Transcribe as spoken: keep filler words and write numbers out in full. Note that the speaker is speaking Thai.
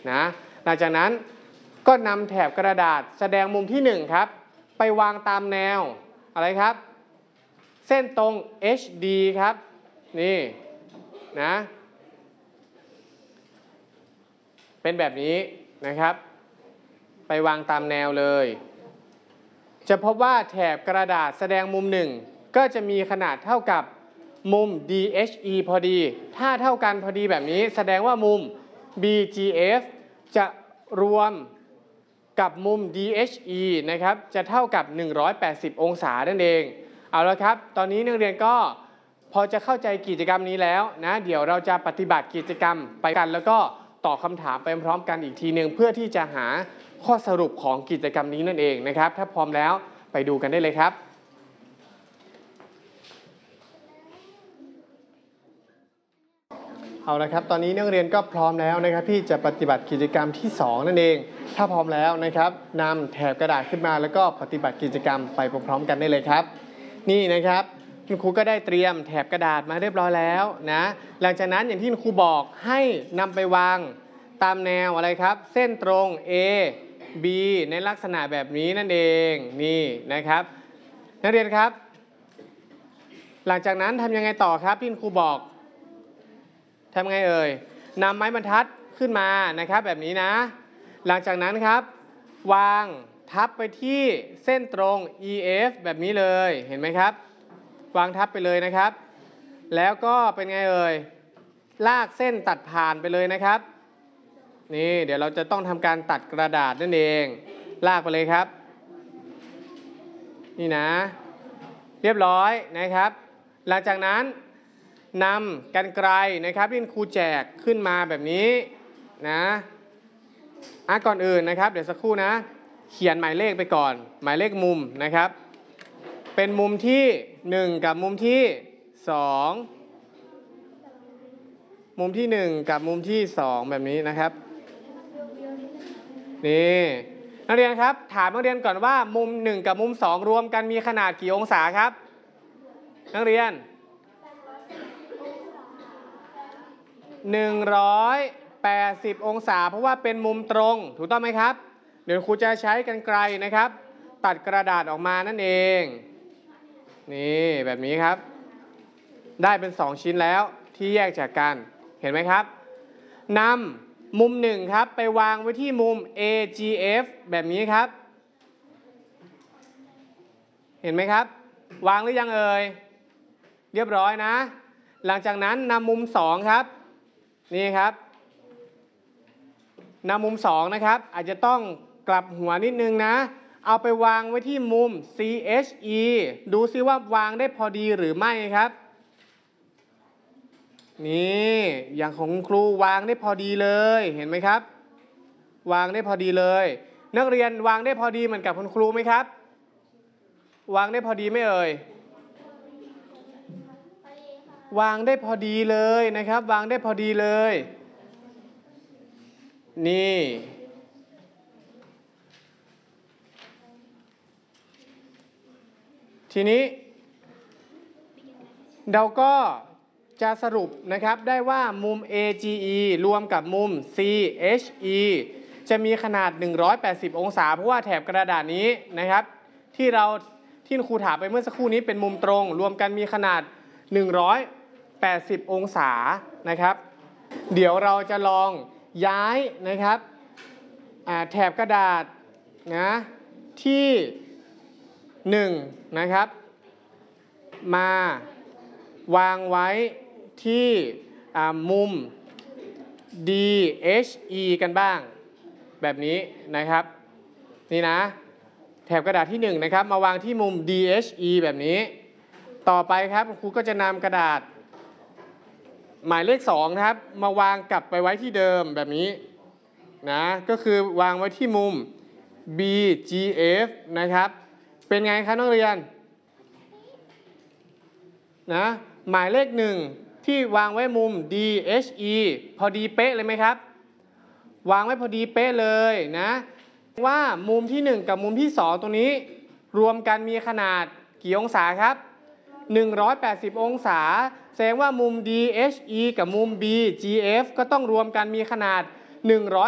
นะหลังจากนั้นก็นำแถบกระดาษแสดงมุมที่หนึ่งครับไปวางตามแนวอะไรครับเส้นตรง เอช ดี ครับนี่นะเป็นแบบนี้นะครับไปวางตามแนวเลยจะพบว่าแถบกระดาษแสดงมุมหนึ่งก็จะมีขนาดเท่ากับมุม ดี เอช อี พอดีถ้าเท่ากันพอดีแบบนี้แสดงว่ามุม บี จี เอฟ จะรวมกับมุม ดี เอช อี นะครับจะเท่ากับหนึ่งร้อยแปดสิบองศานั่นเองเอาละครับตอนนี้นักเรียนก็พอจะเข้าใจกิจกรรมนี้แล้วนะเดี๋ยวเราจะปฏิบัติกิจกรรมไปกันแล้วก็ตอบคำถามไปพร้อมกันอีกทีหนึ่งเพื่อที่จะหาข้อสรุปของกิจกรรมนี้นั่นเองนะครับถ้าพร้อมแล้วไปดูกันได้เลยครับเอาละครับตอนนี้นักเรียนก็พร้อมแล้วนะครับที่จะปฏิบัติกิจกรรมที่สองนั่นเองถ้าพร้อมแล้วนะครับนำแถบกระดาษขึ้นมาแล้วก็ปฏิบัติกิจกรรมไปพร้อมๆกันได้เลยครับนี่นะครับคุณครูก็ได้เตรียมแถบกระดาษมาเรียบร้อยแล้วนะหลังจากนั้นอย่างที่คุณครูบอกให้นำไปวางตามแนวอะไรครับเส้นตรง A B ในลักษณะแบบนี้นั่นเองนี่นะครับนักเรียนครับหลังจากนั้นทำยังไงต่อครับที่คุณครูบอกทำไงเอ่ยนำไม้บรรทัดขึ้นมานะครับแบบนี้นะหลังจากนั้นครับวางทับไปที่เส้นตรง อี เอฟ แบบนี้เลยเห็นไหมครับวางทับไปเลยนะครับแล้วก็เป็นไงเอ่ยลากเส้นตัดผ่านไปเลยนะครับนี่เดี๋ยวเราจะต้องทำการตัดกระดาษนั่นเองลากไปเลยครับนี่นะเรียบร้อยนะครับหลังจากนั้นนำกรรไกรนะครับที่ครูแจกขึ้นมาแบบนี้นะอ่ะก่อนอื่นนะครับเดี๋ยวสักครู่นะเขียนหมายเลขไปก่อนหมายเลขมุมนะครับเป็นมุมที่หนึ่งกับมุมที่สองมุมที่หนึ่งกับมุมที่สองแบบนี้นะครับนี่นักเรียนครับถามนักเรียนก่อนว่ามุมหนึ่งกับมุมสองรวมกันมีขนาดกี่องศาครับนักเรียนหนึ่งร้อยแปดสิบองศาเพราะว่าเป็นมุมตรงถูกต้องไหมครับเดี๋ยวครูจะใช้กรรไกรนะครับตัดกระดาษออกมานั่นเองนี่แบบนี้ครับได้เป็นสองชิ้นแล้วที่แยกจากกันเห็นไหมครับนำมุมหนึ่งครับไปวางไว้ที่มุม เอ จี เอฟ แบบนี้ครับเห็นไหมครับวางหรือยังเอ่ยเรียบร้อยนะหลังจากนั้นนำมุมสองครับนี่ครับนำมุมสองนะครับอาจจะต้องกลับหัวนิดนึงนะเอาไปวางไว้ที่มุม ซี เอช อี ดูซิว่าวางได้พอดีหรือไม่ครับนี่อย่างของครูวางได้พอดีเลยเห็นไหมครับวางได้พอดีเลยนักเรียนวางได้พอดีเหมือนกับคุณครูไหมครับวางได้พอดีไหมเอ่ยวางได้พอดีเลยนะครับวางได้พอดีเลยนี่ทีนี้เราก็จะสรุปนะครับได้ว่ามุม เอ จี อี รวมกับมุม ซี เอช อี จะมีขนาดหนึ่งร้อยแปดสิบองศาเพราะว่าแถบกระดาษนี้นะครับที่เราที่ครูถามไปเมื่อสักครู่นี้เป็นมุมตรงรวมกันมีขนาดหนึ่งร้อยแปดสิบองศานะครับเดี๋ยวเราจะลองย้ายนะครับแถบกระดาษนะที่หนึ่งนะครับมาวางไว้ที่มุม ดี เอช อี กันบ้างแบบนี้นะครับนี่นะแถบกระดาษที่หนึ่งนะครับมาวางที่มุม ดี เอช อี แบบนี้ต่อไปครับครูก็จะนำกระดาษหมายเลขสองนะครับมาวางกลับไปไว้ที่เดิมแบบนี้นะก็คือวางไว้ที่มุม บี จี เอฟ นะครับเป็นไงครับนักเรียนนะหมายเลขหนึ่งที่วางไว้มุม ดี เอช อี พอดีเป๊ะเลยไหมครับวางไว้พอดีเป๊ะเลยนะว่ามุมที่หนึ่งกับมุมที่สองตรงนี้รวมกันมีขนาดกี่องศาครับหนึ่งร้อยแปดสิบองศาแสดงว่ามุม ดี เอช อี กับมุม บี จี เอฟ ก็ต้องรวมกันมีขนาดหนึ่งร้อย